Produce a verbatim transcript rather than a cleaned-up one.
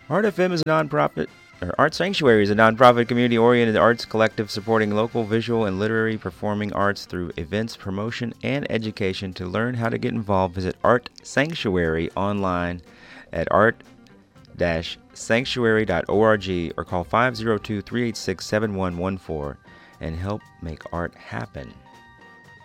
Art F M is a nonprofit, or Art Sanctuary is a nonprofit community-oriented arts collective supporting local visual and literary performing arts through events, promotion, and education. To learn how to get involved, visit Art Sanctuary online at art dash sanctuary dot org or call five oh two, three eight six, seven one one four and help make art happen.